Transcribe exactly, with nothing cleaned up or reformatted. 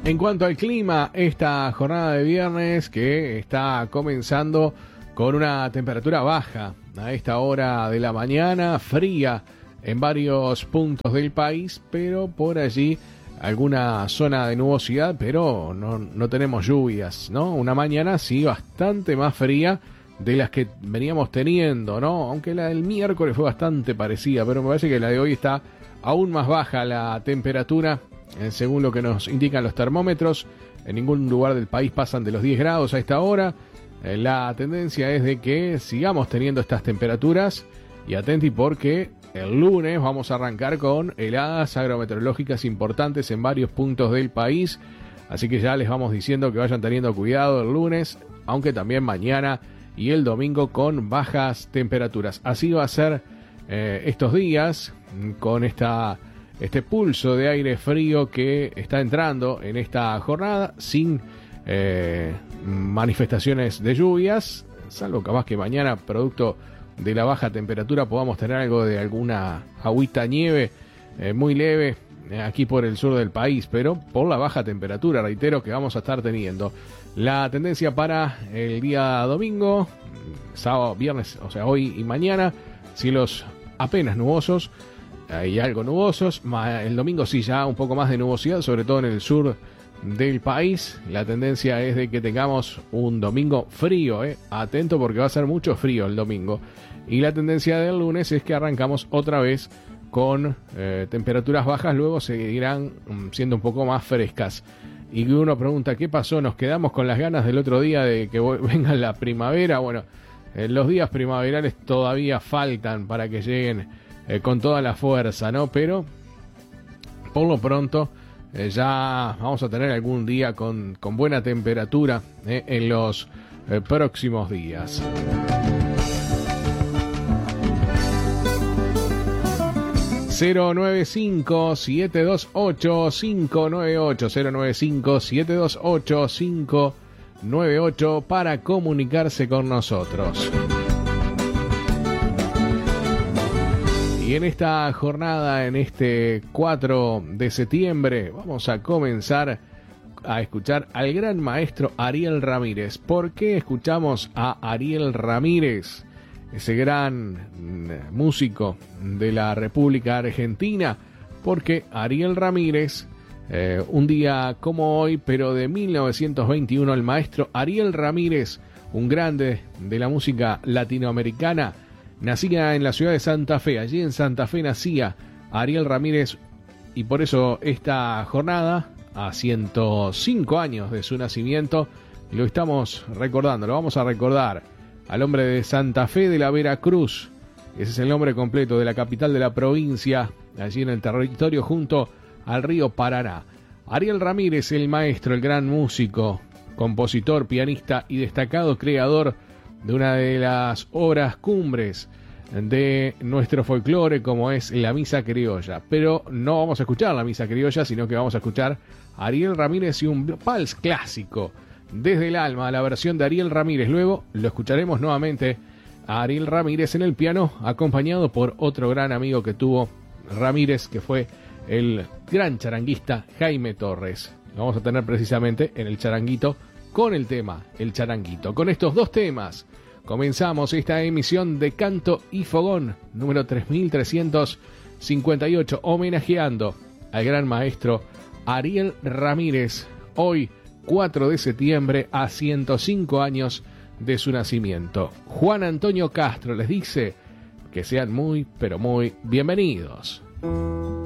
En cuanto al clima, esta jornada de viernes que está comenzando con una temperatura baja a esta hora de la mañana, fría en varios puntos del país, pero por allí alguna zona de nubosidad, pero no, no tenemos lluvias, ¿no? Una mañana sí bastante más fría de las que veníamos teniendo, ¿no? Aunque la del miércoles fue bastante parecida, pero me parece que la de hoy está aún más baja la temperatura, eh, según lo que nos indican los termómetros. En ningún lugar del país pasan de los diez grados a esta hora. Eh, la tendencia es de que sigamos teniendo estas temperaturas, y atenti porque el lunes vamos a arrancar con heladas agrometeorológicas importantes en varios puntos del país, así que ya les vamos diciendo que vayan teniendo cuidado el lunes, aunque también mañana y el domingo con bajas temperaturas. Así va a ser eh, estos días, con esta, este pulso de aire frío que está entrando en esta jornada, sin eh, manifestaciones de lluvias, salvo capaz que mañana, producto de la baja temperatura, podamos tener algo de alguna agüita nieve eh, muy leve eh, aquí por el sur del país, pero por la baja temperatura, reitero, que vamos a estar teniendo. La tendencia para el día domingo, sábado, viernes, o sea, hoy y mañana, cielos apenas nubosos y algo nubosos. El domingo sí, ya un poco más de nubosidad, sobre todo en el sur del país. La tendencia es de que tengamos un domingo frío, eh. Atento porque va a ser mucho frío el domingo. Y la tendencia del lunes es que arrancamos otra vez con eh, temperaturas bajas, luego seguirán um, siendo un poco más frescas. Y uno pregunta, ¿qué pasó? ¿Nos quedamos con las ganas del otro día de que venga la primavera? Bueno, eh, los días primaverales todavía faltan para que lleguen eh, con toda la fuerza, ¿no? Pero por lo pronto eh, ya vamos a tener algún día con, con buena temperatura eh, en los eh, próximos días. cero nueve cinco, siete dos ocho, cinco nueve ocho, cero nueve cinco, siete dos ocho, cinco nueve ocho para comunicarse con nosotros. Y en esta jornada, en este cuatro de septiembre, vamos a comenzar a escuchar al gran maestro Ariel Ramírez. ¿Por qué escuchamos a Ariel Ramírez? Ese gran músico de la República Argentina, porque Ariel Ramírez, eh, un día como hoy, pero de mil novecientos veintiuno, el maestro Ariel Ramírez, un grande de la música latinoamericana, nacía en la ciudad de Santa Fe. Allí en Santa Fe nacía Ariel Ramírez, y por eso esta jornada, a ciento cinco años de su nacimiento, lo estamos recordando, lo vamos a recordar al hombre de Santa Fe de la Veracruz. Ese es el nombre completo de la capital de la provincia, allí en el territorio junto al río Paraná. Ariel Ramírez, el maestro, el gran músico, compositor, pianista y destacado creador de una de las obras cumbres de nuestro folclore, como es la Misa Criolla. Pero no vamos a escuchar la Misa Criolla, sino que vamos a escuchar a Ariel Ramírez y un vals clásico, Desde el Alma, la versión de Ariel Ramírez. Luego lo escucharemos nuevamente a Ariel Ramírez en el piano, acompañado por otro gran amigo que tuvo Ramírez, que fue el gran charanguista Jaime Torres. Lo vamos a tener precisamente en el charanguito con el tema El Charanguito. Con estos dos temas comenzamos esta emisión de Canto y Fogón número tres mil trescientos cincuenta y ocho, homenajeando al gran maestro Ariel Ramírez. Hoy, cuatro de septiembre, a ciento cinco años de su nacimiento. Juan Antonio Castro les dice que sean muy, pero muy bienvenidos.